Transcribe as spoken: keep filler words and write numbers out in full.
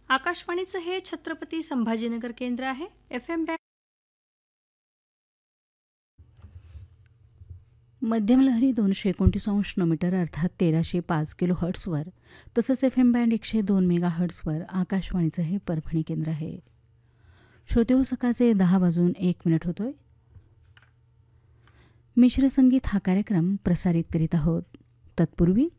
आकाशवाणीचं हे छत्रपती संभाजीनगर केंद्र आहे. एफ एम बँड मध्यम लहरी दोनशे एकोणतीस अंश मीटर अर्थात तेराशे पाच किलो हर्ट्सवर तसंच एफ एम बँड एकशे दोन मेगा हर्ट्सवर आकाशवाणीचं हे परभणी केंद्र आहे. श्रोते हो, सकाळचे दहा वाजून एक मिनिट होतोय. मिश्र संगीत हा कार्यक्रम प्रसारित करीत आहोत. तत्पूर्वी